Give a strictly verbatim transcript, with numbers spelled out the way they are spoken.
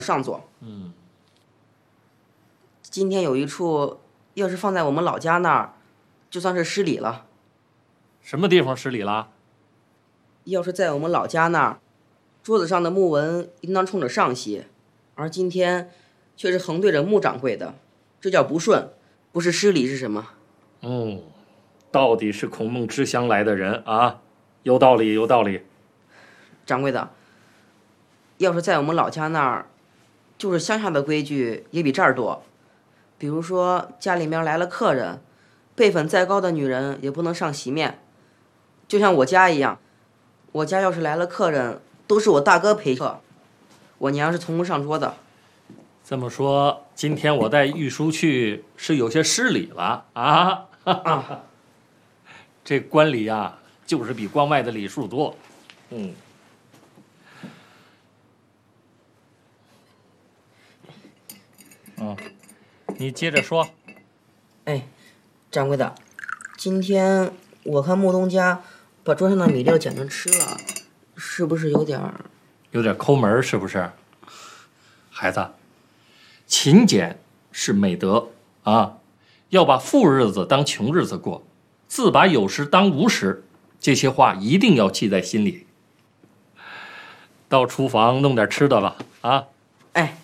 上座。 嗯， 今天有一处，要是放在我们老家那儿，就算是失礼了。 什么地方失礼了？ 要是在我们老家那儿，桌子上的木纹应当冲着上些，而今天却是横对着穆掌柜的，这叫不顺，不是失礼是什么？ 嗯，到底是孔孟之乡来的人啊，有道理，有道理。 掌柜的，要是在我们老家那儿，就是乡下的规矩也比这儿多。比如说家里面来了客人，辈分再高的女人也不能上席面，就像我家一样，我家要是来了客人，都是我大哥陪客，我娘是从不上桌的。 这么说，今天我带玉书去是有些失礼了啊！ 啊， 这官礼啊，就是比关外的礼数多。嗯。嗯，你接着说。 哎，掌柜的，今天我看穆东家把桌上的米粒捡着吃了，是不是有点儿？ 有点抠门是不是？孩子，勤俭是美德啊，要把富日子当穷日子过，自把有时当无时，这些话一定要记在心里。到厨房弄点吃的吧，啊！ 哎，